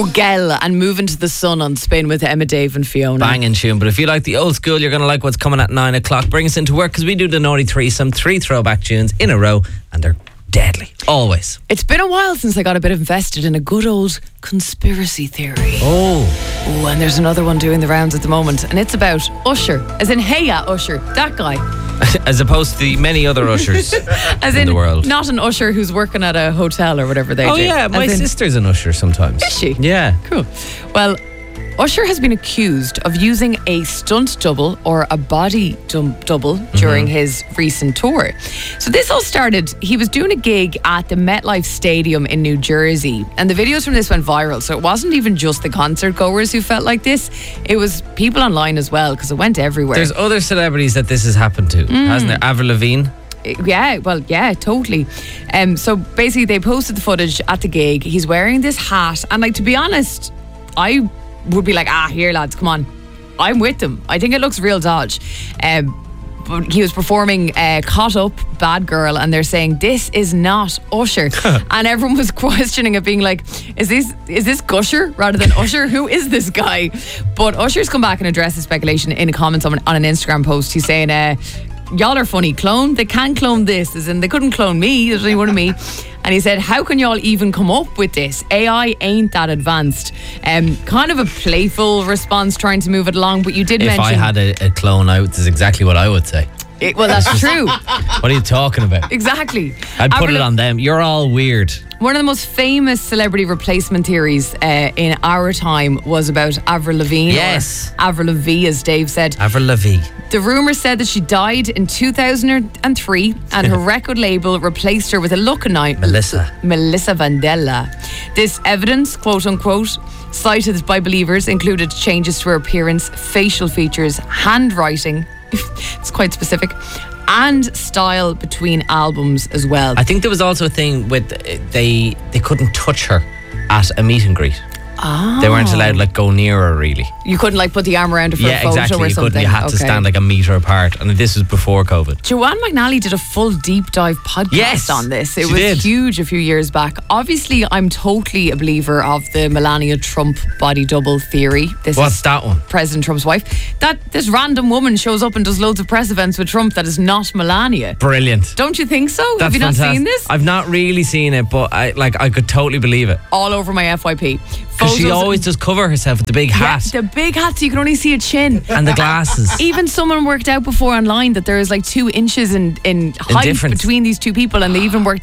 Gel and Move Into the Sun on Spin with Emma, Dave and Fiona. Banging tune. But if you like the old school, you're going to like what's coming at 9 o'clock. Bring us into work because we do the naughty threesome, 3 throwback tunes in a row, and they're deadly. Always. It's been a while since I got a bit invested in a good old conspiracy theory. Oh, and there's another one doing the rounds at the moment, and it's about Usher, as in Hey Ya Usher, that guy. as opposed to the many other ushers As in the world. Not an usher who's working at a hotel or whatever they do. Oh yeah, my sister's an usher sometimes. Is she? Yeah. Cool. Well, Usher has been accused of using a stunt double or a body double during his recent tour. So this all started, he was doing a gig at the MetLife Stadium in New Jersey, and the videos from this went viral. So it wasn't even just the concert goers who felt like this, it was people online as well, because it went everywhere. There's other celebrities that this has happened to, hasn't there? Avril Lavigne. Yeah, totally. So basically they posted the footage at the gig. He's wearing this hat, and like, to be honest, I would be like, here lads, come on, I'm with them. I think it looks real dodge. But he was performing Caught Up, Bad Girl, and they're saying this is not Usher. And everyone was questioning it, being like, is this Gusher rather than Usher? Who is this guy? But Usher's come back and addressed the speculation in comments on an Instagram post. He's saying, y'all are funny. Clone? They can't clone this. As in, they couldn't clone me. There's only one of me. And he said, how can y'all even come up with this? AI ain't that advanced. Kind of a playful response, trying to move it along. But you did mention... If I had a clone out, this is exactly what I would say. Well, that's true. What are you talking about? Exactly. I'd put it on them. You're all weird. One of the most famous celebrity replacement theories in our time was about Avril Lavigne. Yes. Avril Lavigne, as Dave said. Avril Lavigne. The rumour said that she died in 2003 and her record label replaced her with a lookalike, Melissa Vandella. This evidence, quote unquote, cited by believers included changes to her appearance, facial features, handwriting, it's quite specific, and style between albums as well. I think there was also a thing with they couldn't touch her at a meet and greet. They weren't allowed to go near her, really. You couldn't put the arm around her for a photo exactly. or something? You had to stand a metre apart, and this was before COVID. Joanne McNally did a full deep dive podcast on this. It was huge a few years back. Obviously, I'm totally a believer of the Melania Trump body double theory. What's that one? President Trump's wife. That this random woman shows up and does loads of press events with Trump that is not Melania. Brilliant. Don't you think so? That's Have you not seen this? I've not really seen it, but I could totally believe it. All over my FYP. Because she always does cover herself with the big hat. The big hat, so you can only see a chin. And the glasses. Even someone worked out before online that there is 2 inches in height between these two people, and they even worked